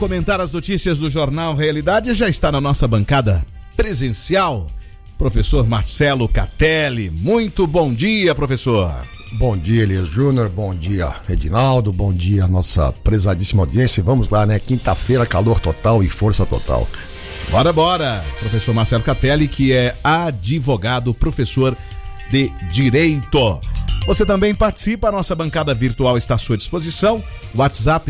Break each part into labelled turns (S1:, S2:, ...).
S1: Comentar as notícias do Jornal Realidade já está na nossa bancada presencial, professor Marcelo Catelli. Muito bom dia, professor.
S2: Bom dia, Elias Júnior, bom dia, Edinaldo, bom dia, nossa prezadíssima audiência. Vamos lá, né? Quinta-feira, calor total e força total.
S1: Bora, professor Marcelo Catelli, que é advogado, professor de Direito. Você também participa, a nossa bancada virtual está à sua disposição, WhatsApp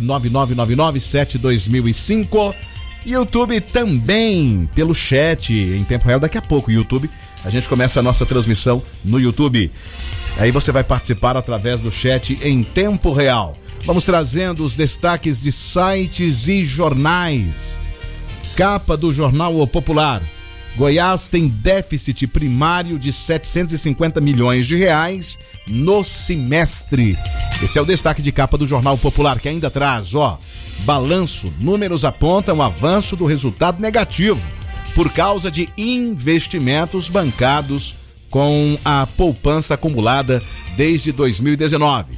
S1: 9999-72005, YouTube também, pelo chat, em tempo real, daqui a pouco, YouTube, a gente começa a nossa transmissão no YouTube, aí você vai participar através do chat em tempo real. Vamos trazendo os destaques de sites e jornais. Capa do Jornal O Popular: Goiás tem déficit primário de 750 milhões de reais no semestre. Esse é o destaque de capa do Jornal Popular, que ainda traz, balanço, números apontam avanço do resultado negativo por causa de investimentos bancados com a poupança acumulada desde 2019.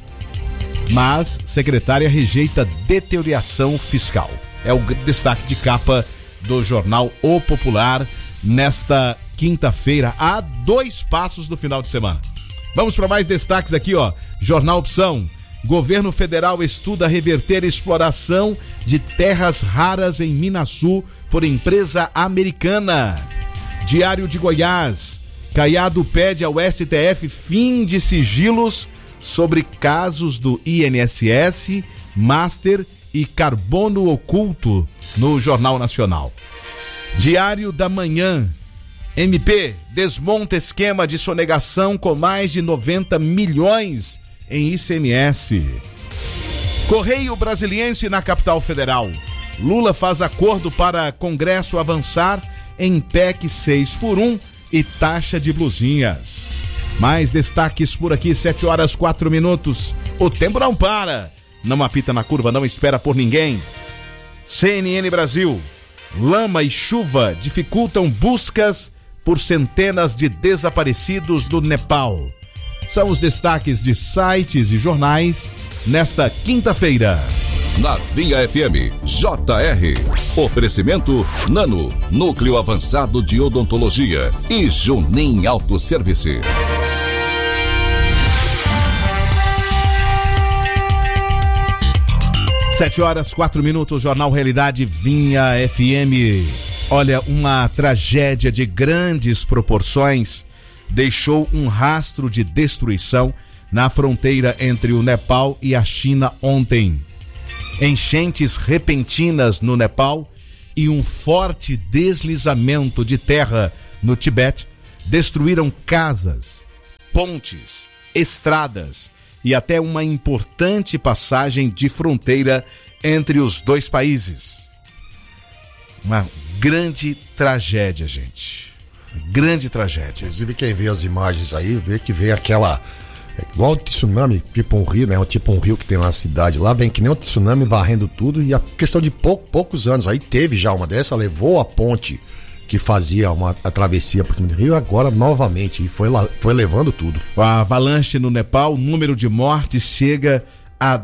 S1: Mas secretária rejeita deterioração fiscal. É o destaque de capa do Jornal O Popular nesta quinta-feira, a 2 passos do final de semana. Vamos para mais destaques aqui, Jornal Opção: Governo Federal estuda reverter exploração de terras raras em Minasul por empresa americana. Diário de Goiás: Caiado pede ao STF fim de sigilos sobre casos do INSS, Master e Carbono Oculto, no Jornal Nacional. Diário da Manhã: MP desmonta esquema de sonegação com mais de 90 milhões em ICMS. Correio Brasiliense na capital federal: Lula faz acordo para Congresso avançar em PEC 6x1 e taxa de blusinhas. Mais destaques por aqui, 7h04. O tempo não para, não apita na curva, não espera por ninguém. CNN Brasil: lama e chuva dificultam buscas por centenas de desaparecidos do Nepal. São os destaques de sites e jornais nesta quinta-feira.
S3: Na Vinha FM, JR. Oferecimento Nano, Núcleo Avançado de Odontologia e Junim Autosservice.
S1: Sete horas, 4 Jornal Realidade, Vinha FM. Olha, uma tragédia de grandes proporções deixou um rastro de destruição na fronteira entre o Nepal e a China ontem. Enchentes repentinas no Nepal e um forte deslizamento de terra no Tibete destruíram casas, pontes, estradas e até uma importante passagem de fronteira entre os dois países. Uma grande tragédia, gente. Grande tragédia.
S2: Inclusive, quem vê as imagens aí, vê que vem aquela... igual o tsunami, tipo um rio, né? Tipo um rio que tem lá na cidade. Lá vem que nem um tsunami varrendo tudo. E a questão de poucos anos. Aí teve já uma dessa, levou a ponte que fazia a travessia por cima do rio. Agora, novamente, e foi levando tudo.
S1: A avalanche no Nepal, o número de mortes chega a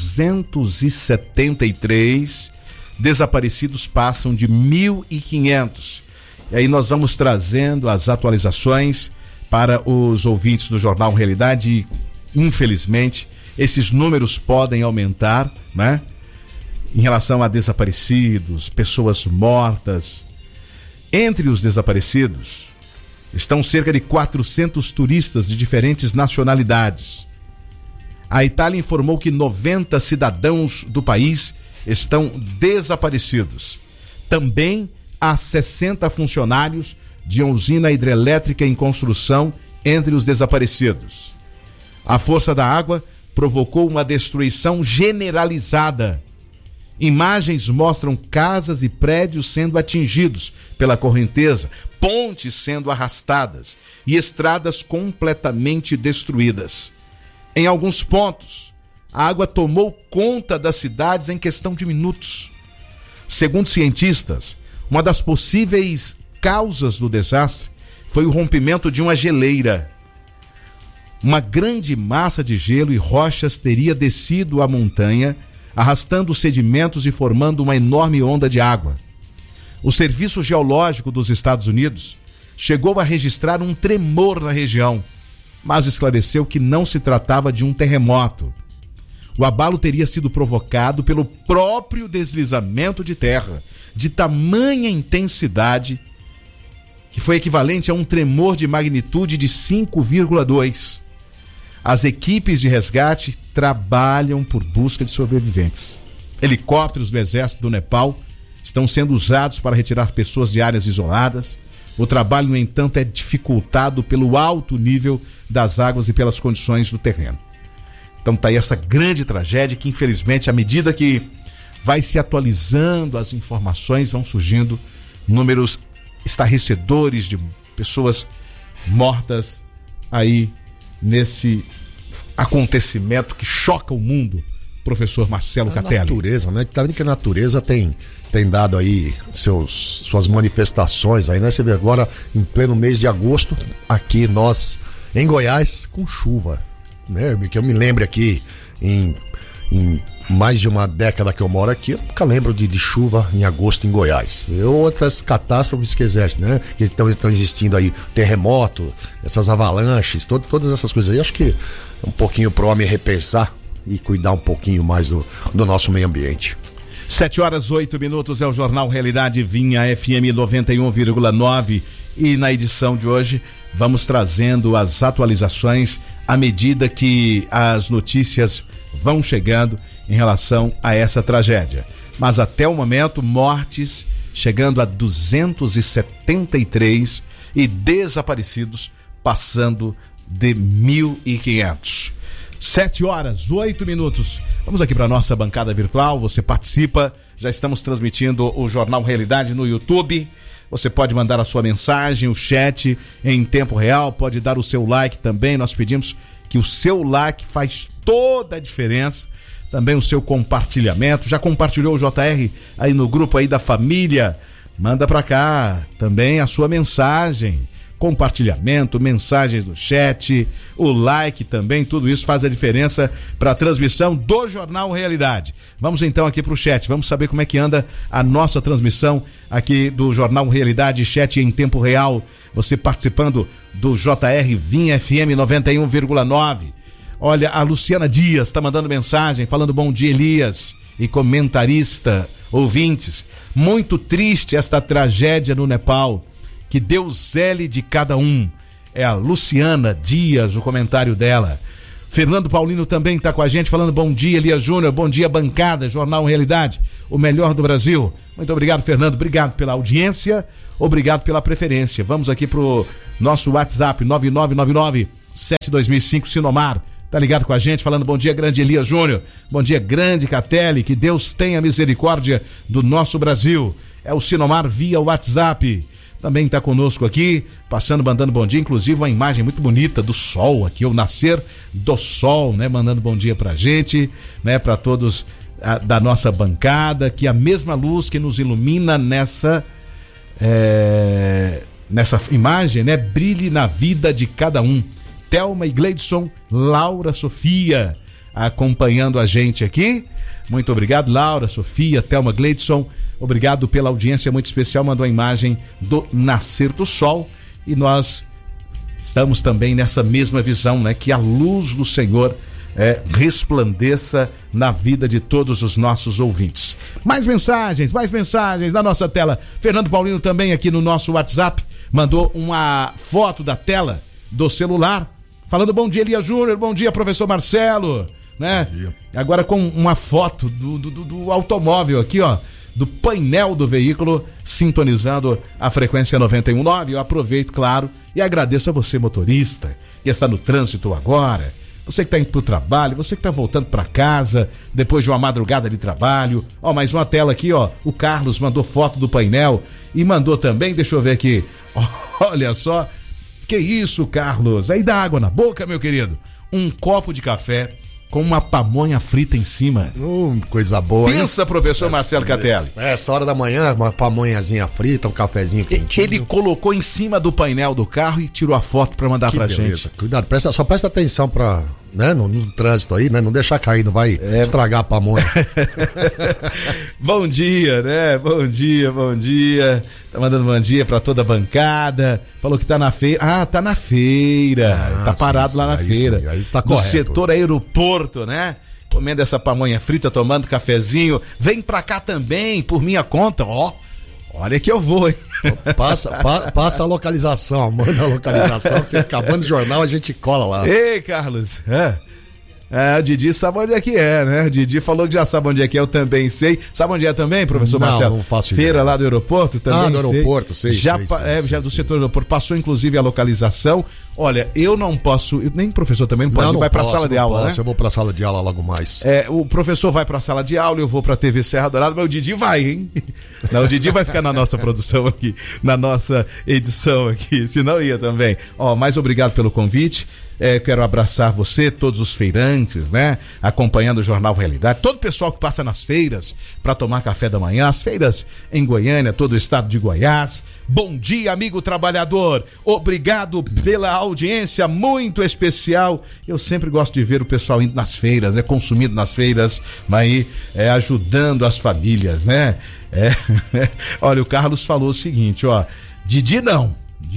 S1: 273. Desaparecidos passam de 1.500. E aí nós vamos trazendo as atualizações para os ouvintes do Jornal Realidade. Infelizmente, esses números podem aumentar, né? Em relação a desaparecidos, pessoas mortas. Entre os desaparecidos estão cerca de 400 turistas de diferentes nacionalidades. A Itália informou que 90 cidadãos do país estão desaparecidos. Também há 60 funcionários de uma usina hidrelétrica em construção entre os desaparecidos. A força da água provocou uma destruição generalizada. Imagens mostram casas e prédios sendo atingidos pela correnteza, pontes sendo arrastadas e estradas completamente destruídas. Em alguns pontos, a água tomou conta das cidades em questão de minutos. Segundo cientistas, uma das possíveis causas do desastre foi o rompimento de uma geleira. Uma grande massa de gelo e rochas teria descido a montanha arrastando sedimentos e formando uma enorme onda de água. O Serviço Geológico dos Estados Unidos chegou a registrar um tremor na região, mas esclareceu que não se tratava de um terremoto. O abalo teria sido provocado pelo próprio deslizamento de terra, de tamanha intensidade, que foi equivalente a um tremor de magnitude de 5,2. As equipes de resgate trabalham por busca de sobreviventes. Helicópteros do Exército do Nepal estão sendo usados para retirar pessoas de áreas isoladas. O trabalho, no entanto, é dificultado pelo alto nível das águas e pelas condições do terreno. Então tá aí essa grande tragédia que, infelizmente, à medida que vai se atualizando as informações, vão surgindo números estarrecedores de pessoas mortas aí nesse acontecimento que choca o mundo, professor Marcelo Catelli.
S2: A natureza, né? Tá vendo que a natureza tem dado aí suas manifestações aí, né? Você vê agora, em pleno mês de agosto, aqui nós, em Goiás, com chuva, né? Que eu me lembro aqui, em mais de uma década que eu moro aqui, eu nunca lembro de chuva em agosto em Goiás. Outras catástrofes que existem, né? Que estão existindo aí, terremoto, essas avalanches, todas essas coisas aí. Acho que é um pouquinho pro homem repensar e cuidar um pouquinho mais do nosso meio ambiente.
S1: 7h08 é o Jornal Realidade Vinha FM 91,9 e na edição de hoje vamos trazendo as atualizações à medida que as notícias vão chegando em relação a essa tragédia. Mas até o momento, mortes chegando a 273 e desaparecidos passando de 1.500. 7h08. Vamos aqui para a nossa bancada virtual, você participa, já estamos transmitindo o Jornal Realidade no YouTube. Você pode mandar a sua mensagem, o chat em tempo real, pode dar o seu like também, nós pedimos que o seu like faz toda a diferença, também o seu compartilhamento. Já compartilhou o JR aí no grupo aí da família? Manda pra cá também a sua mensagem, compartilhamento, mensagens do chat, o like também, tudo isso faz a diferença para a transmissão do Jornal Realidade. Vamos então aqui pro chat, vamos saber como é que anda a nossa transmissão aqui do Jornal Realidade, chat em tempo real, você participando do JR Vinha FM 91,9. Olha, a Luciana Dias está mandando mensagem, falando bom dia, Elias, e comentarista, ouvintes. Muito triste esta tragédia no Nepal. Que Deus zele de cada um. É a Luciana Dias, o comentário dela. Fernando Paulino também está com a gente, falando bom dia, Elias Júnior, bom dia, bancada, Jornal Realidade, o melhor do Brasil. Muito obrigado, Fernando, obrigado pela audiência, obrigado pela preferência. Vamos aqui pro nosso WhatsApp, 9999-72005, Sinomar. Tá ligado com a gente, falando bom dia, grande Elias Júnior, bom dia, grande Catelli, que Deus tenha misericórdia do nosso Brasil. É o Sinomar via WhatsApp. Também está conosco aqui, passando, mandando bom dia, inclusive uma imagem muito bonita do sol aqui, o nascer do sol, né? Mandando bom dia pra gente, né? Para todos da nossa bancada, que a mesma luz que nos ilumina nessa imagem, né? Brilhe na vida de cada um. Thelma e Gleidson, Laura, Sofia, acompanhando a gente aqui. Muito obrigado, Laura, Sofia, Thelma, Gleidson. Obrigado pela audiência muito especial, mandou a imagem do nascer do sol e nós estamos também nessa mesma visão, né? Que a luz do Senhor resplandeça na vida de todos os nossos ouvintes. Mais mensagens na nossa tela. Fernando Paulino também aqui no nosso WhatsApp mandou uma foto da tela do celular, falando bom dia, Elias Júnior, bom dia, professor Marcelo, né? Agora com uma foto do automóvel aqui, ó, do painel do veículo, sintonizando a frequência 91.9. Eu aproveito, claro, e agradeço a você, motorista, que está no trânsito agora, você que está indo para o trabalho, você que está voltando para casa depois de uma madrugada de trabalho. Ó, mais uma tela aqui, ó, o Carlos mandou foto do painel e mandou também, deixa eu ver aqui, olha só, que isso, Carlos, aí dá água na boca, meu querido, um copo de café com uma pamonha frita em cima.
S2: Coisa boa, hein?
S1: Pensa, professor Marcelo Catelli.
S2: Essa hora da manhã, uma pamonhazinha frita, um cafezinho quentinho.
S1: Ele colocou em cima do painel do carro e tirou a foto pra mandar pra
S2: beleza.
S1: gente.
S2: Cuidado, só presta atenção pra né, no trânsito aí, né? Não deixar cair, não vai estragar a pamonha.
S1: Bom dia, né? Bom dia. Tá mandando bom dia pra toda a bancada. Falou que tá na feira. Ah, tá na feira. Tá parado lá na feira.
S2: Sim, aí tá
S1: no
S2: correto.
S1: setor aeroporto, né? Comendo essa pamonha frita, tomando cafezinho. Vem pra cá também, por minha conta, ó. Olha que eu vou, hein?
S2: Passa a localização, manda a localização, que acabando o jornal a gente cola lá.
S1: Ei, Carlos, o Didi sabe onde é que é, né? O Didi falou que já sabe onde é que é, eu também sei. Sabe onde é também, professor Marcelo?
S2: Não faço
S1: Feira
S2: ideia.
S1: Lá do aeroporto também.
S2: Do aeroporto, sei.
S1: Já do setor do aeroporto, passou inclusive a localização. Olha, eu não posso, nem o professor também não pode, vai pra sala de aula, né?
S2: Eu vou pra sala de aula logo mais.
S1: O professor vai pra sala de aula, eu vou pra TV Serra Dourada, mas o Didi vai, hein? Não, o Didi vai ficar na nossa produção aqui, na nossa edição aqui, senão ia também. Mais obrigado pelo convite. Quero abraçar você, todos os feirantes, né? Acompanhando o Jornal Realidade, todo o pessoal que passa nas feiras para tomar café da manhã, as feiras em Goiânia, todo o estado de Goiás. Bom dia, amigo trabalhador. Obrigado pela audiência muito especial. Eu sempre gosto de ver o pessoal indo nas feiras, consumindo nas feiras, mas ajudando as famílias, né? Olha, o Carlos falou o seguinte, Didi não.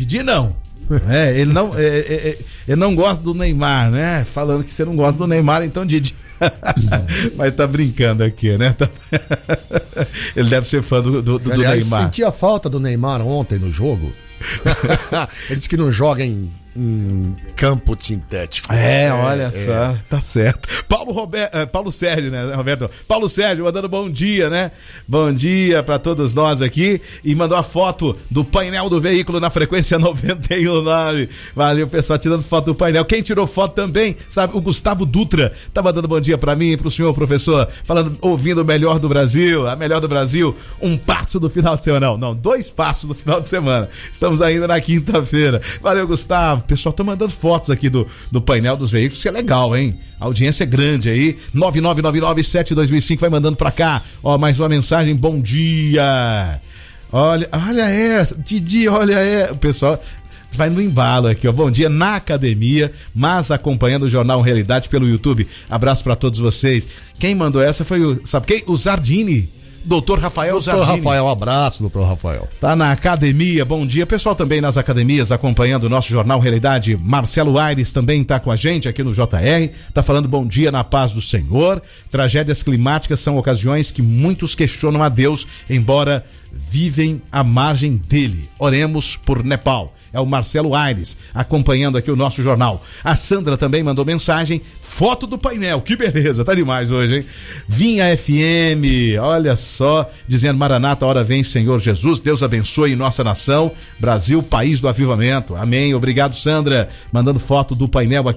S1: Ele não gosta do Neymar, né? Falando que você não gosta do Neymar, então Didi. Mas tá brincando aqui, né? Ele deve ser fã do Neymar.
S2: Sentia falta do Neymar ontem no jogo. Ele disse que não joga em campo sintético.
S1: Olha só, tá certo. Paulo Sérgio, né, Roberto? Paulo Sérgio mandando bom dia, né? Bom dia pra todos nós aqui. E mandou a foto do painel do veículo na frequência 91.9. Valeu, pessoal, tirando foto do painel. Quem tirou foto também, sabe? O Gustavo Dutra tá mandando bom dia pra mim e pro senhor, professor. Falando, ouvindo o melhor do Brasil, a melhor do Brasil. Um passo do final de semana. Não, 2 passos do final de semana. Estamos ainda na quinta-feira. Valeu, Gustavo. O pessoal tá mandando fotos aqui do painel dos veículos, que é legal, hein? A audiência é grande aí. 99997225 vai mandando pra cá. Mais uma mensagem, bom dia. Olha Didi, o pessoal vai no embalo aqui, Bom dia na academia, mas acompanhando o Jornal Realidade pelo YouTube. Abraço pra todos vocês. Quem mandou essa foi sabe quem? O Zardini. Doutor Rafael Zardini.
S2: Rafael, um abraço, doutor Rafael.
S1: Tá na academia, bom dia. Pessoal também nas academias acompanhando o nosso Jornal Realidade. Marcelo Aires também tá com a gente aqui no JR. Tá falando bom dia na paz do Senhor. Tragédias climáticas são ocasiões que muitos questionam a Deus, embora vivem à margem dele. Oremos por Nepal. É o Marcelo Aires acompanhando aqui o nosso jornal. A Sandra também mandou mensagem, foto do painel, que beleza, tá demais hoje, hein? Vinha FM, olha só, dizendo Maranata, hora vem Senhor Jesus, Deus abençoe nossa nação, Brasil, país do avivamento, amém, obrigado Sandra, mandando foto do painel aqui.